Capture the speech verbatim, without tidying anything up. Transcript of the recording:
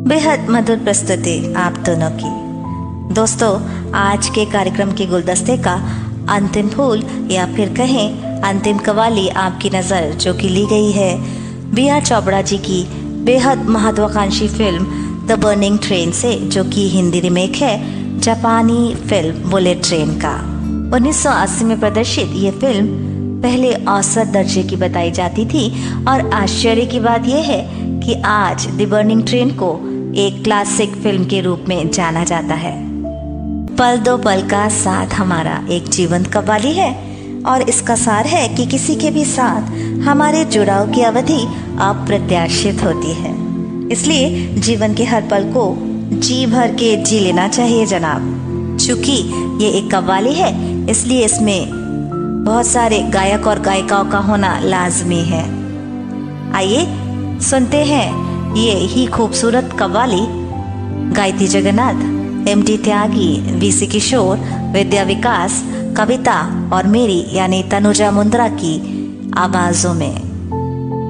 बेहद मधुर प्रस्तुति आप दोनों की। दोस्तों, आज के कार्यक्रम के गुलदस्ते का अंतिम फूल या फिर कहें अंतिम कवाली आपकी नज़र जो कि ली गई है बी आर चोपड़ा जी की बेहद महत्वाकांक्षी फिल्म द बर्निंग ट्रेन से, जो कि हिंदी रिमेक है जापानी फिल्म बुलेट ट्रेन का। उन्नीस सौ अस्सी में प्रदर्शित ये फिल्म पहले औसत दर्जे की बताई जाती थी और आश्चर्य की बात यह है कि आज द बर्निंग ट्रेन को एक क्लासिक फिल्म के रूप में जाना जाता है। पल दो पल का साथ हमारा एक जीवंत कव्वाली है और इसका सार है कि किसी के भी साथ हमारे जुड़ाव की अवधि अप्रत्याशित होती है, इसलिए जीवन के हर पल को जी भर के जी लेना चाहिए जनाब। चूंकि ये एक कव्वाली है इसलिए इसमें बहुत सारे गायक और गायिकाओं का होना लाजमी है। आइए सुनते हैं ये ही खूबसूरत qawwali Gayatri Jagannath, M T Tyagi, we सी किशोर, विद्या विकास, कविता और मेरी यानी तनुजा मुंद्रा की आवाजों में।